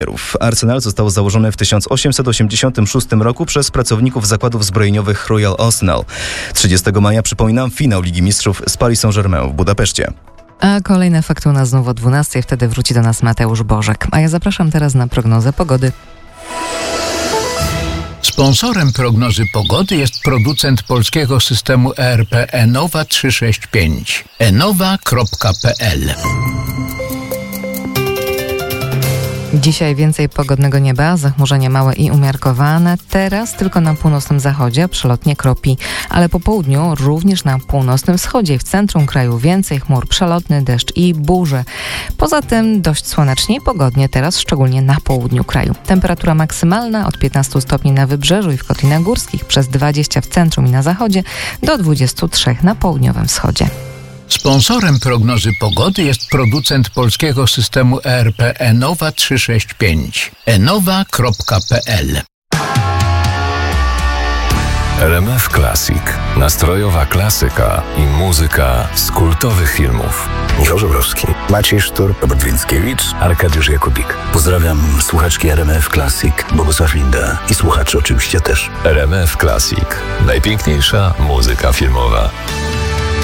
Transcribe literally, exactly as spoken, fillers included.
Arsenal został założony w tysiąc osiemset osiemdziesiątym szóstym roku przez pracowników zakładów zbrojeniowych Royal Arsenal. trzydziestego maja, przypominam, finał Ligi Mistrzów z Paris Saint-Germain w Budapeszcie. A kolejne fakty u nas znów o dwunastej, wtedy wróci do nas Mateusz Bożek. A ja zapraszam teraz na prognozę pogody. Sponsorem prognozy pogody jest producent polskiego systemu E R P Enowa trzysta sześćdziesiąt pięć. enowa kropka p l. Dzisiaj więcej pogodnego nieba, zachmurzenie małe i umiarkowane. Teraz tylko na północnym zachodzie przelotnie kropi, ale po południu również na północnym wschodzie i w centrum kraju więcej chmur, przelotny deszcz i burze. Poza tym dość słonecznie i pogodnie teraz, szczególnie na południu kraju. Temperatura maksymalna od piętnastu stopni na wybrzeżu i w Kotlinach Górskich, przez dwadzieścia w centrum i na zachodzie, do dwudziestu trzech na południowym wschodzie. Sponsorem prognozy pogody jest producent polskiego systemu E R P Enowa trzysta sześćdziesiąt pięć. enowa kropka p l. R M F Classic. Nastrojowa klasyka i muzyka z kultowych filmów. Michał Żebrowski, Maciej Sztur, Robert Więckiewicz, Arkadiusz Jakubik. Pozdrawiam słuchaczki R M F Classic, Bogusław Linda i słuchaczy oczywiście też. R M F Classic. Najpiękniejsza muzyka filmowa.